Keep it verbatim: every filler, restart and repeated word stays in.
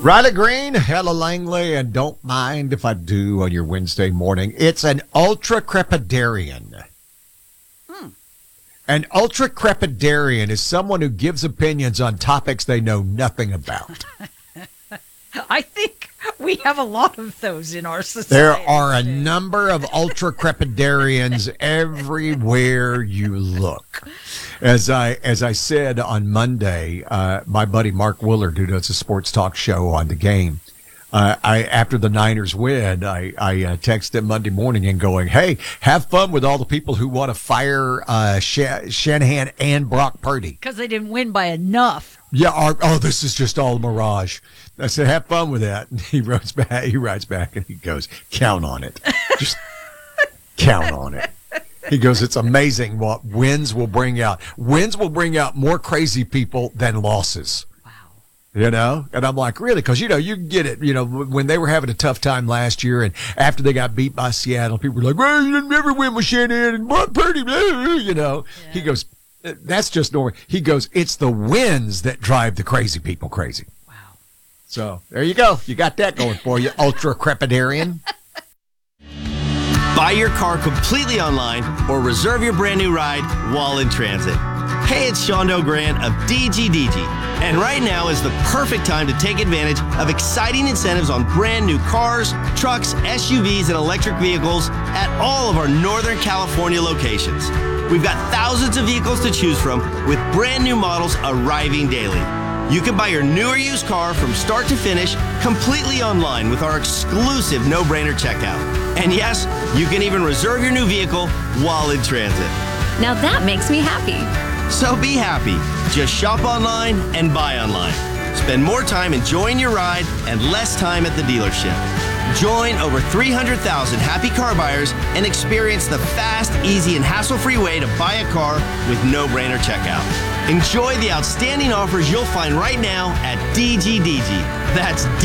Riley Green, Hella Langley, and don't mind if I do on your Wednesday morning. It's an ultra-crepidarian. Hmm. An ultra-crepidarian is someone who gives opinions on topics they know nothing about. I think we have a lot of those in our society. There are a number of ultra-crepidarians everywhere you look. As I as I said on Monday, uh, my buddy Mark Willard, who does a sports talk show on The Game, uh, I after the Niners win, I, I uh, texted him Monday morning and going, hey, have fun with all the people who want to fire uh, Sh- Shanahan and Brock Purdy. Because they didn't win by enough. Yeah, our, oh, this is just all a mirage. I said, have fun with that. And he writes back, he writes back and he goes, count on it. Just count on it. He goes, it's amazing what wins will bring out. Wins will bring out more crazy people than losses. Wow. You know? And I'm like, really? Because, you know, you get it. You know, when they were having a tough time last year and after they got beat by Seattle, people were like, well, you never win with Shanahan and Brock Purdy, you know. Yeah. He goes, that's just normal. He goes, it's the wins that drive the crazy people crazy. Wow. So there you go. You got that going for you, ultra-crepidarian. Buy your car completely online or reserve your brand new ride while in transit. Hey, it's Shondo Grant of D G D G, and right now is the perfect time to take advantage of exciting incentives on brand new cars, trucks, S U Vs, and electric vehicles at all of our Northern California locations. We've got thousands of vehicles to choose from with brand new models arriving daily. You can buy your new or used car from start to finish completely online with our exclusive no-brainer checkout. And yes, you can even reserve your new vehicle while in transit. Now that makes me happy. So be happy. Just shop online and buy online. Spend more time enjoying your ride and less time at the dealership. Join over three hundred thousand happy car buyers and experience the fast, easy, and hassle-free way to buy a car with no-brainer checkout. Enjoy the outstanding offers you'll find right now at D G D G. That's